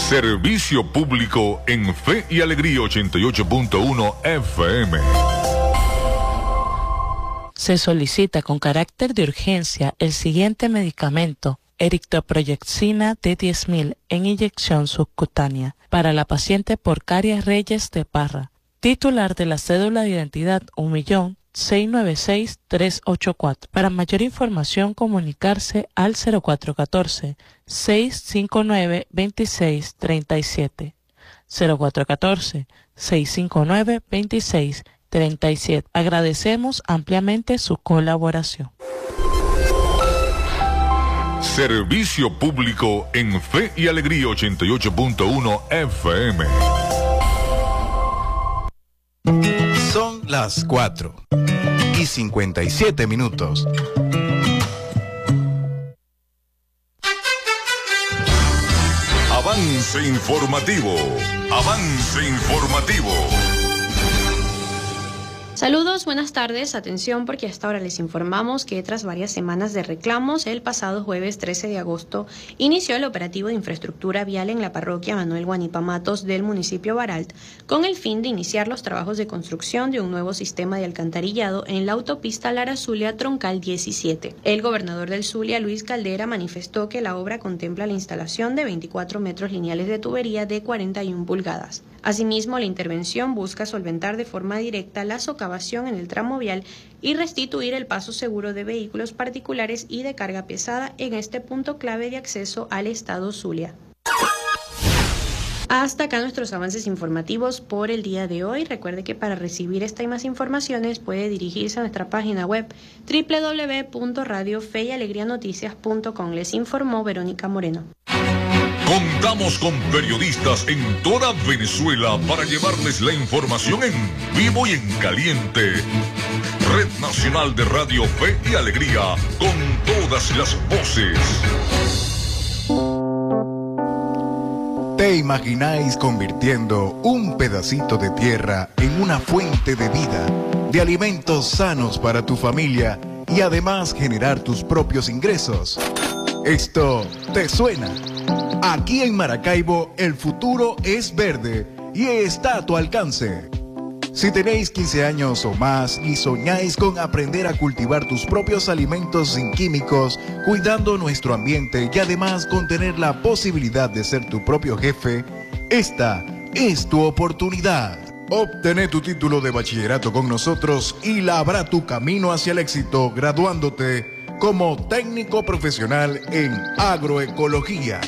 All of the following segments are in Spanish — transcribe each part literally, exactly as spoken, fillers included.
Servicio público en Fe y Alegría ochenta y ocho punto uno F M. Se solicita con carácter de urgencia el siguiente medicamento: Eritroproyectina de diez mil en inyección subcutánea para la paciente Porcaria Reyes de Parra, titular de la cédula de identidad un millón seiscientos noventa y seis mil trescientos ochenta y cuatro. Para mayor información, comunicarse al cero cuatro uno cuatro, seis cinco nueve, dos seis tres siete. cero cuatro uno cuatro, seis cinco nueve, dos seis tres siete. Agradecemos ampliamente su colaboración. Servicio público en Fe y Alegría ochenta y ocho punto uno F M. Son las cuatro y cincuenta y siete minutos. Avance informativo. Avance informativo. Saludos, buenas tardes. Atención, porque hasta ahora les informamos que tras varias semanas de reclamos, el pasado jueves trece de agosto inició el operativo de infraestructura vial en la parroquia Manuel Guanipa Matos del municipio Baralt, con el fin de iniciar los trabajos de construcción de un nuevo sistema de alcantarillado en la autopista Lara Zulia Troncal diecisiete. El gobernador del Zulia, Luis Caldera, manifestó que la obra contempla la instalación de veinticuatro metros lineales de tubería de cuarenta y una pulgadas. Asimismo, la intervención busca solventar de forma directa la socavación en el tramo vial y restituir el paso seguro de vehículos particulares y de carga pesada en este punto clave de acceso al estado Zulia. Hasta acá nuestros avances informativos por el día de hoy. Recuerde que para recibir esta y más informaciones puede dirigirse a nuestra página web doble u doble u doble u punto radio fe y alegría noticias punto com. Les informó Verónica Moreno. Contamos con periodistas en toda Venezuela para llevarles la información en vivo y en caliente. Red Nacional de Radio Fe y Alegría, con todas las voces. ¿Te imagináis convirtiendo un pedacito de tierra en una fuente de vida, de alimentos sanos para tu familia y además generar tus propios ingresos? ¿Esto te suena? Aquí en Maracaibo el futuro es verde y está a tu alcance. Si tenéis quince años o más y soñáis con aprender a cultivar tus propios alimentos sin químicos, cuidando nuestro ambiente y además con tener la posibilidad de ser tu propio jefe, esta es tu oportunidad. Obtené tu título de bachillerato con nosotros y labra tu camino hacia el éxito graduándote como técnico profesional en agroecología.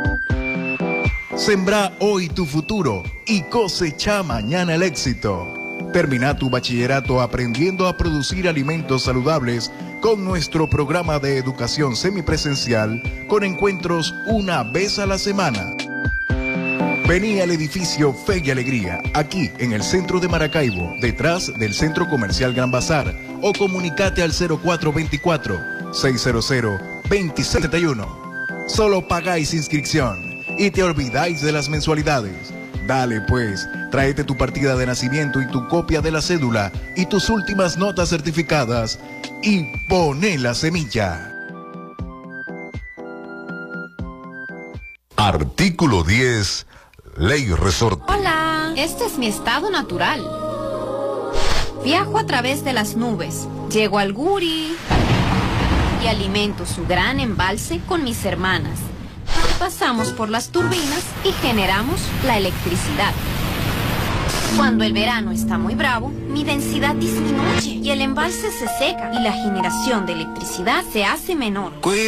Sembra hoy tu futuro y cosecha mañana el éxito. Termina tu bachillerato aprendiendo a producir alimentos saludables con nuestro programa de educación semipresencial con encuentros una vez a la semana. Vení al edificio Fe y Alegría, aquí en el centro de Maracaibo, detrás del Centro Comercial Gran Bazar, o comunicate al cero cuatro dos cuatro, seis cero cero, dos seis siete uno. Solo pagáis inscripción y te olvidáis de las mensualidades. Dale pues, tráete tu partida de nacimiento y tu copia de la cédula y tus últimas notas certificadas y poné la semilla. Artículo diez. Ley Resorte. Hola, este es mi estado natural. Viajo a través de las nubes, llego al Guri y alimento su gran embalse con mis hermanas. Pasamos por las turbinas y generamos la electricidad. Cuando el verano está muy bravo, mi densidad disminuye y el embalse se seca y la generación de electricidad se hace menor.